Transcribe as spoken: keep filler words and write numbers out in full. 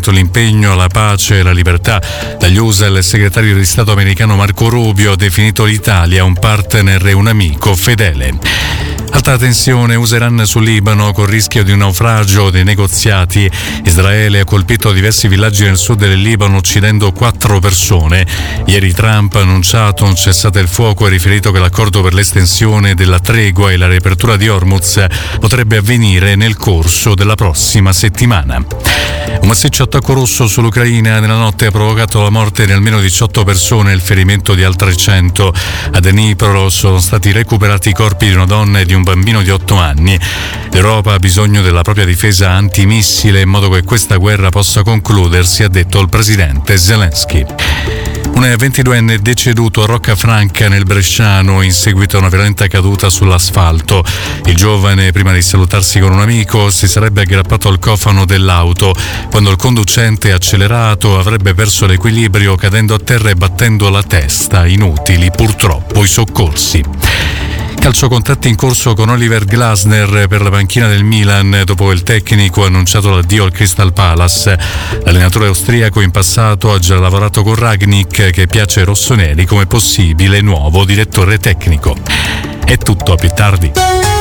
confermato l'impegno alla pace e alla libertà. Dagli U S A il segretario di Stato americano Marco Rubio ha definito l'Italia un partner e un amico fedele. Alta tensione U S A-Iran sul Libano con rischio di un naufragio dei negoziati. Israele ha colpito diversi villaggi nel sud del Libano uccidendo quattro persone. Ieri Trump ha annunciato un cessate il fuoco e riferito che l'accordo per l'estensione della tregua e la riapertura di Hormuz potrebbe avvenire nel corso della prossima settimana. Un massiccio attacco russo sull'Ucraina nella notte ha provocato la morte di almeno diciotto persone e il ferimento di altre cento. A Dnipro sono stati recuperati i corpi di una donna e di un bambino di otto anni. L'Europa ha bisogno della propria difesa antimissile in modo che questa guerra possa concludersi, ha detto il presidente Zelensky. Un ventiduenne deceduto a Roccafranca nel Bresciano in seguito a una violenta caduta sull'asfalto. Il giovane, prima di salutarsi con un amico, si sarebbe aggrappato al cofano dell'auto. Quando il conducente ha accelerato avrebbe perso l'equilibrio cadendo a terra e battendo la testa. Inutili purtroppo i soccorsi. Calciocontatti in corso con Oliver Glasner per la panchina del Milan dopo il tecnico ha annunciato l'addio al Crystal Palace. L'allenatore austriaco in passato ha già lavorato con Rangnick, che piace ai rossoneri come possibile nuovo direttore tecnico. È tutto, a più tardi.